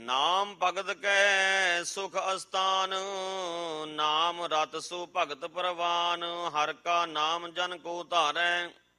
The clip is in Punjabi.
ਨਾਮ ਭਗਤ ਕੈ ਸੁਖ ਅਸਥਾਨ, ਨਾਮ ਰਤ ਸੋ ਭਗਤ ਪ੍ਰਵਾਨ, ਹਰ ਕਾ ਨਾਮ ਜਨ ਕੋ ਧਾਰੈ,